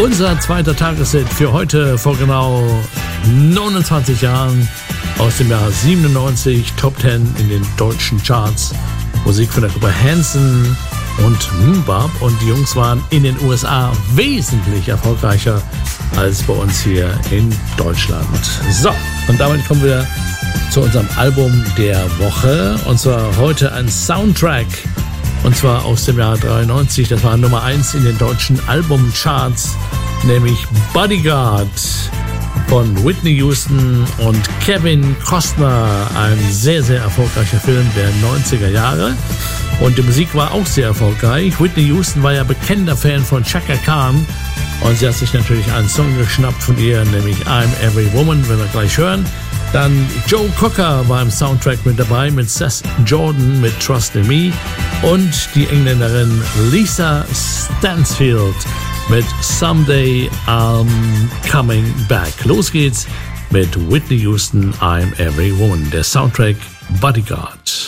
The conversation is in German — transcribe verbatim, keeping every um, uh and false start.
Unser zweiter Tageshit für heute vor genau neunundzwanzig Jahren aus dem Jahr siebenundneunzig, Top zehn in den deutschen Charts. Musik von der Gruppe Hanson und MMMBop, und die Jungs waren in den U S A wesentlich erfolgreicher als bei uns hier in Deutschland. So, und damit kommen wir zu unserem Album der Woche, und zwar heute ein Soundtrack, und zwar aus dem Jahr dreiundneunzig. Das war Nummer eins in den deutschen Albumcharts, nämlich Bodyguard von Whitney Houston und Kevin Costner. Ein sehr, sehr erfolgreicher Film der neunziger Jahre. Und die Musik war auch sehr erfolgreich. Whitney Houston war ja bekennender Fan von Chaka Khan. Und sie hat sich natürlich einen Song geschnappt von ihr, nämlich I'm Every Woman, wenn wir gleich hören. Dann Joe Cocker war im Soundtrack mit dabei, mit Seth Jordan mit Trust in Me. Und die Engländerin Lisa Stansfield mit Someday I'm Coming Back. Los geht's mit Whitney Houston, I'm Every Woman, der Soundtrack Bodyguard.